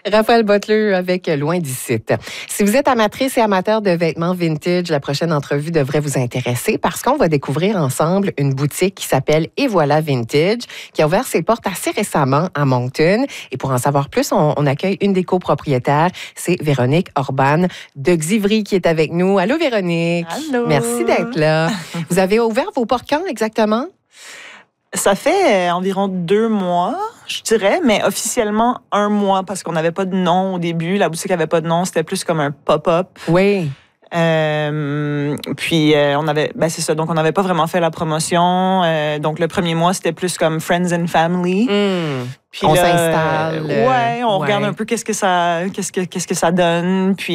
Raphaël Butler avec Loin d'ici. Si vous êtes amatrice et amateur de vêtements vintage, la prochaine entrevue devrait vous intéresser parce qu'on va découvrir ensemble une boutique qui s'appelle Et voilà Vintage, qui a ouvert ses portes assez récemment à Moncton. Et pour en savoir plus, on accueille une des copropriétaires, c'est Véronique Orban de Xivry qui est avec nous. Allô Véronique. Allô. Merci d'être là. Vous avez ouvert vos portes quand exactement? Ça fait environ 2 mois, je dirais, mais officiellement 1 mois parce qu'on n'avait pas de nom au début. La boutique n'avait pas de nom, c'était plus comme un pop-up. Oui. Puis on avait, c'est ça, donc on n'avait pas vraiment fait la promotion. Donc le premier mois, c'était plus comme Friends and Family. Puis on s'installe. On regarde un peu qu'est-ce que ça donne. Puis